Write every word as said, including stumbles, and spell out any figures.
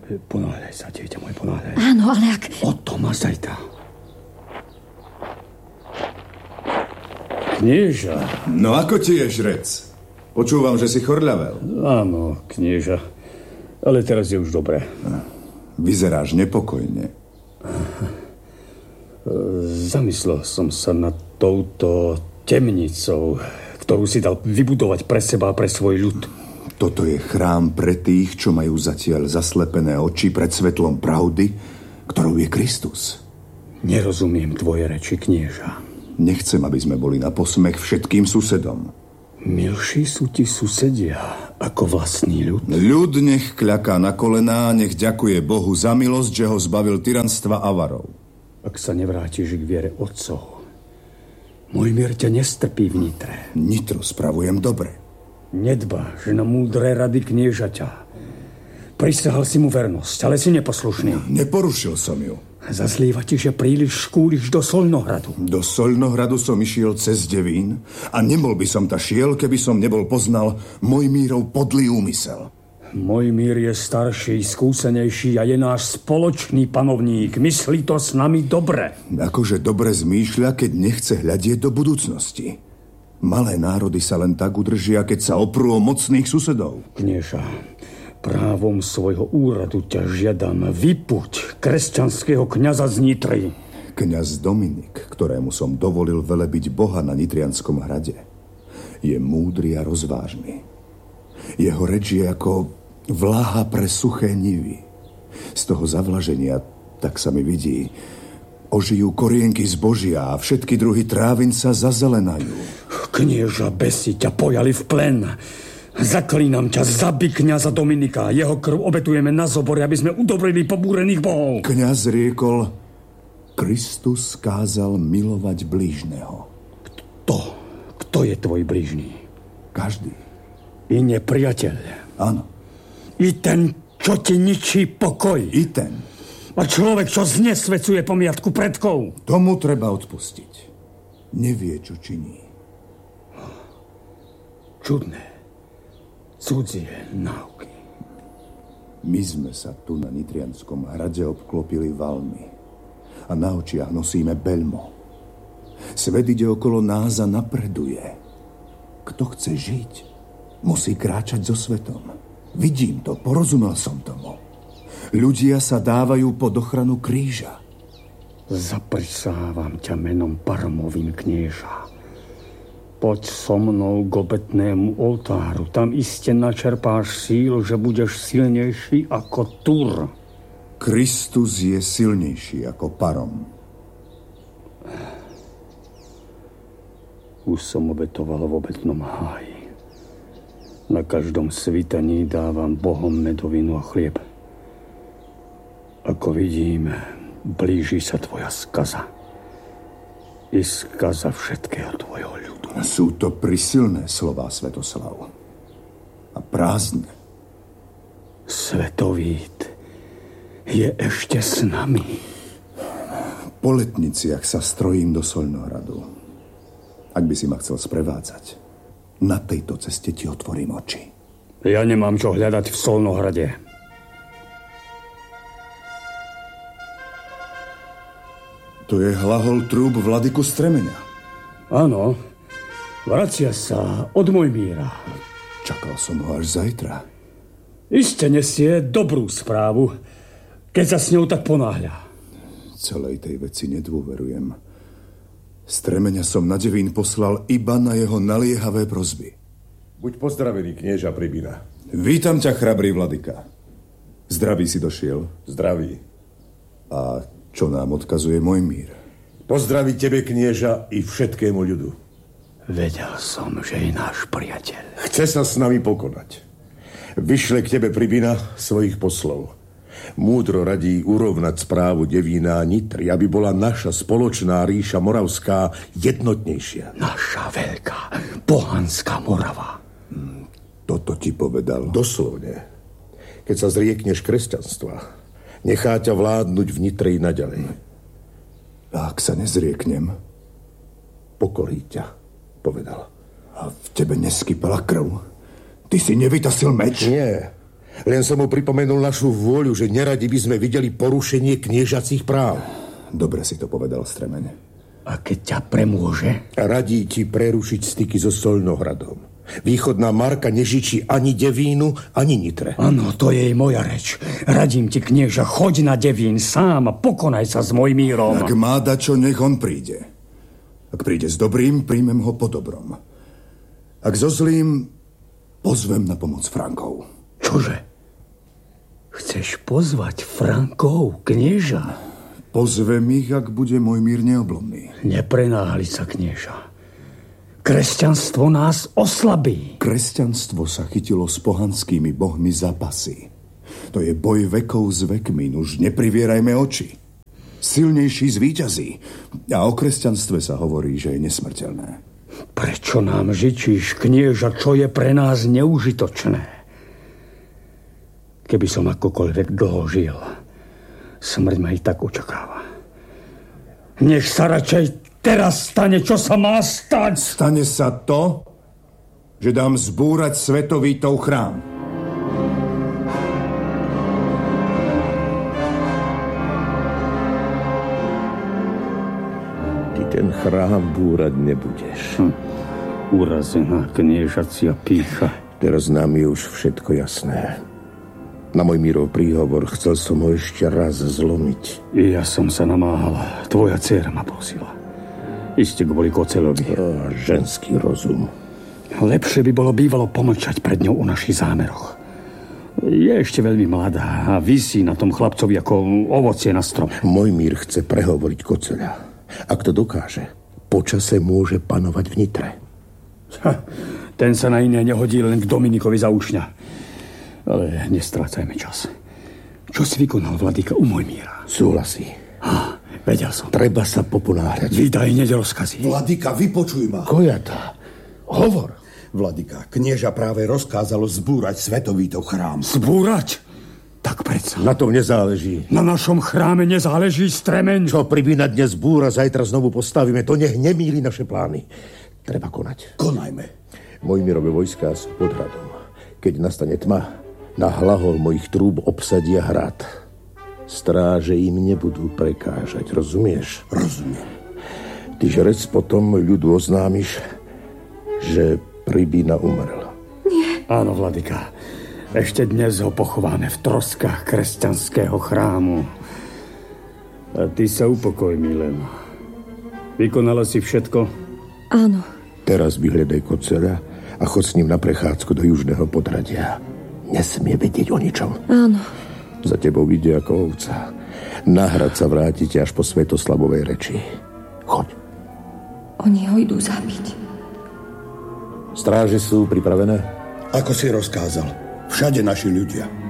Ponáhľaj sa, dieťa môj, ponáhľaj. Áno, ale ak... O to ma zajtra. Knieža. No ako ti je, žrec? Počúvam, že si chorľavel. Áno, knieža. Ale teraz je už dobré. Vyzeráš nepokojne. Zamyslel som sa nad touto temnicou, ktorú si dal vybudovať pre seba a pre svoj ľud. Toto je chrám pre tých, čo majú zatiaľ zaslepené oči pred svetlom pravdy, ktorou je Kristus. Nerozumiem tvoje reči, knieža. Nechcem, aby sme boli na posmech všetkým susedom. Milší sú ti susedia ako vlastný ľud. Ľud nech kľaká na kolená, nech ďakuje Bohu za milosť, že ho zbavil tyranstva avarov. Ak sa nevrátiš k viere otcov, môj mier ťa nestrpí v Nitre. Nitro spravujem dobre. Nedbáš na múdre rady kniežaťa. Prisahal si mu vernosť, ale si neposlušný. Neporušil som ju. Zazlíva ti, že príliš škúliš do Solnohradu. Do Solnohradu som išiel cez Devín a nemol by som ta šiel, keby som nebol poznal Mojmírov podlý úmysel. Mojmír je starší, skúsenejší a je náš spoločný panovník. Myslí to s nami dobre. Akože dobre zmýšľa, keď nechce hľadieť do budúcnosti. Malé národy sa len tak udržia, keď sa oprú o mocných susedov. Knieža, právom svojho úradu ťa žiadam vypuť kresťanského kňaza z Nitry. Kňaz Dominik, ktorému som dovolil velebiť Boha na Nitrianskom hrade, je múdry a rozvážny. Jeho reč je ako vláha pre suché nivy. Z toho zavlaženia, tak sa mi vidí, ožijú korienky zbožia a všetky druhy trávin sa zazelenajú. Knieža besi ťa pojali v plen. Zaklínam ťa, zabi kňaza Dominika. Jeho krv obetujeme na zobore, aby sme udobrili pobúrených bohov. Kňaz riekol, Kristus kázal milovať blížneho. Kto? Kto je tvoj blížny? Každý. I nepriateľ. Áno. I ten, čo ti ničí pokoj. I ten. A človek, čo znesvecuje pomiatku predkov. Tomu treba odpustiť. Nevie, čo činí. Čudné. Cudzie náuky. My sme sa tu na Nitrianskom hrade obklopili valmi a na očiach nosíme beľmo. Svet ide okolo nás a napreduje. Kto chce žiť, musí kráčať so svetom. Vidím to, porozumel som tomu. Ľudia sa dávajú pod ochranu kríža. Zaprisávam ťa menom Parmovým, knieža. Poď so mnou k obetnému oltáru. Tam iste načerpáš síl, že budeš silnejší ako Tur. Kristus je silnejší ako Parom. Už som obetoval v obetnom háji. Na každom svitaní dávam Bohom medovinu a chlieb. Ako vidím, blíži sa tvoja skaza. I skaza všetkého tvojho ľudu. Sú to prisilné slová, Svetoslav. A prázdne. Svetovít je ešte s nami. Po letniciach sa strojím do Solnohradu. Ak by si ma chcel sprevádzať, na tejto ceste ti otvorím oči. Ja nemám čo hľadať v Solnohrade. To je hlahol trúb vladyku Stremenia. Áno, vracia sa od Mojmíra. Čakal som ho až zajtra. Iste nesie dobrú správu, keď sa s ňou tak ponáhľa. Celej tej veci nedôverujem. Stremenia som na Devín poslal iba na jeho naliehavé prosby. Buď pozdravený, knieža Pribina. Vítam ťa, chrabrý vladyka. Zdravý si došiel? Zdravý. A čo nám odkazuje Mojmír? Pozdraví tebe, knieža, i všetkému ľudu. Vedel som, že je náš priateľ. Chce sa s nami pokonať. Vyšle k tebe Pribina svojich poslov. Múdro radí urovnať správu Devína a Nitry, aby bola naša spoločná ríša moravská jednotnejšia. Naša veľká pohanská Morava. Hmm, toto ti povedal? Doslovne. Keď sa zriekneš kresťanstva, nechá ťa vládnuť v Nitre i naďalej. A ak sa nezrieknem? Pokorí ťa, povedal. A v tebe neskypala krv? Ty si nevytasil meč? Nie. Len som mu pripomenul našu vôľu, že neradi by sme videli porušenie kniežacích práv. Dobre si to povedal, Stremeň. A keď ťa premôže? Radí ti prerušiť styky so Solnohradom. Východná Marka nežičí ani Devínu, ani Nitre. Áno, to je moja reč. Radím ti, knieža, choď na Devín sám a pokonaj sa s Mojmírom. Ak má dačo, nech on príde. Ak príde s dobrým, príjmem ho po dobrom. Ak so zlým, pozvem na pomoc Frankov. Čože? Chceš pozvať Frankov, knieža? Pozvem ich, ak bude Mojmír neoblomný. Neprenáhli sa, knieža. Kresťanstvo nás oslabí. Kresťanstvo sa chytilo s pohanskými bohmi za pasy. To je boj vekov s vekmi, už neprivierajme oči. Silnejší zvíťazí. A o kresťanstve sa hovorí, že je nesmrteľné. Prečo nám žičíš, knieža, čo je pre nás neužitočné? Keby som akokoľvek dlho žil, smrť ma i tak očakáva. Nech sa radšej teraz stane, čo sa má stať. Stane sa to, že dám zbúrať Svetovítov chrám. Ty ten chrám búrať nebudeš. Hm. Urazená kniežacia pýcha. Teraz nám je už všetko jasné. Na Mojmírov príhovor chcel som ho ešte raz zlomiť. I ja som sa namáhala. Tvoja dcéra ma prosila. Iste kvôli Koceľovi. To ženský rozum. Lepšie by bolo bývalo pomlčať pred ňou o našich zámeroch. Je ešte veľmi mladá a visí na tom chlapcovi ako ovocie na strome. Mojmír chce prehovoriť Koceľa. Ak to dokáže, počase môže panovať v Nitre. Ha, ten sa na iné nehodí, len k Dominikovi za ušňa. Ale nestrácajme čas. Čo si vykonal, vladyka, u Mojmíra? Súhlasí. Ha, vedel som. Treba sa poponáhľať. Vydaj hneď rozkazy. Vladyka, vypočuj ma. Kojatá, hovor. Vladyka, knieža práve rozkázalo zbúrať Svetovítov chrám. Zbúrať? Tak predsa. Na tom nezáleží. Na našom chráme nezáleží, Stremeň. Čo Pribína dnes búra, zajtra znovu postavíme. To nech nemýli naše plány. Treba konať. Konajme. Mojmírove vojská sú pod hradom. Keď nastane tma, na hlahol mojich trúb obsadia hrad. Stráže im nebudú prekážať, rozumieš? Rozumiem. Ty, žrec, potom ľudu oznámiš, že Pribína umrel. Nie. Áno, vladyka. Ešte dnes ho pochováme v troskách kresťanského chrámu. A ty sa upokoj, Milena. Vykonala si všetko? Áno. Teraz vyhľadaj Koceľa a chod s ním na prechádzku do južného podradia. Nesmie vedieť o ničom. Áno. Za tebou ide ako ovca. Na hrad sa vrátite až po Svetoslavovej reči. Choď. Oni ho idú zabiť. Stráže sú pripravené? Ako si rozkázal. Všade naši ľudia.